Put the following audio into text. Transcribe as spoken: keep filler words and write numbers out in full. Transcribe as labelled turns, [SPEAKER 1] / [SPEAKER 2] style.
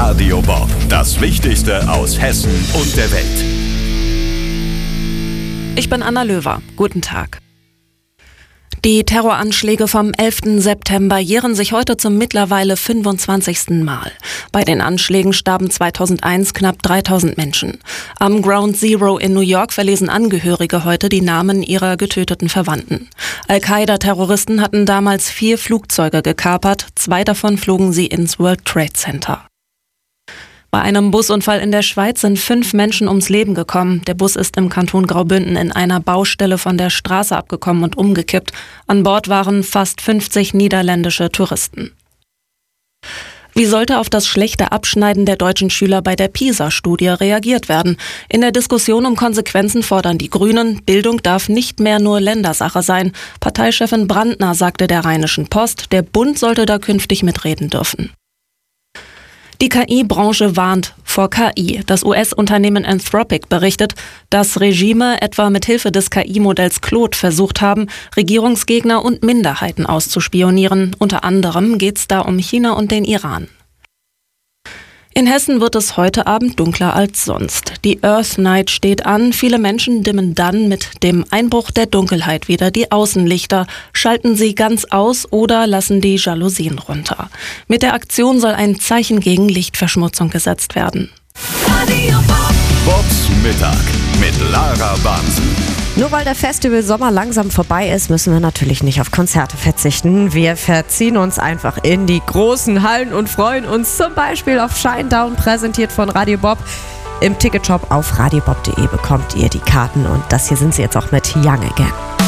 [SPEAKER 1] Radio Bob. Das Wichtigste aus Hessen und der Welt.
[SPEAKER 2] Ich bin Anna Löwer. Guten Tag. Die Terroranschläge vom elften September jähren sich heute zum mittlerweile fünfundzwanzigsten Mal. Bei den Anschlägen starben zweitausendeins knapp dreitausend Menschen. Am Ground Zero in New York verlesen Angehörige heute die Namen ihrer getöteten Verwandten. Al-Qaida-Terroristen hatten damals vier Flugzeuge gekapert, zwei davon flogen sie ins World Trade Center. Bei einem Busunfall in der Schweiz sind fünf Menschen ums Leben gekommen. Der Bus ist im Kanton Graubünden in einer Baustelle von der Straße abgekommen und umgekippt. An Bord waren fast fünfzig niederländische Touristen. Wie sollte auf das schlechte Abschneiden der deutschen Schüler bei der PISA-Studie reagiert werden? In der Diskussion um Konsequenzen fordern die Grünen, Bildung darf nicht mehr nur Ländersache sein. Parteichefin Brandner sagte der Rheinischen Post, der Bund sollte da künftig mitreden dürfen. Die K I-Branche warnt vor K I. Das U S-Unternehmen Anthropic berichtet, dass Regime etwa mit Hilfe des K I-Modells Claude versucht haben, Regierungsgegner und Minderheiten auszuspionieren. Unter anderem geht es da um China und den Iran. In Hessen wird es heute Abend dunkler als sonst. Die Earth Night steht an. Viele Menschen dimmen dann mit dem Einbruch der Dunkelheit wieder die Außenlichter, schalten sie ganz aus oder lassen die Jalousien runter. Mit der Aktion soll ein Zeichen gegen Lichtverschmutzung gesetzt werden.
[SPEAKER 1] Bobs Mittag mit Lara Bansen.
[SPEAKER 3] Nur weil der Festival Sommer langsam vorbei ist, müssen wir natürlich nicht auf Konzerte verzichten. Wir verziehen uns einfach in die großen Hallen und freuen uns zum Beispiel auf Shinedown, präsentiert von Radio Bob. Im Ticketshop auf radiobob punkt de bekommt ihr die Karten und das hier sind sie jetzt auch mit Young Again.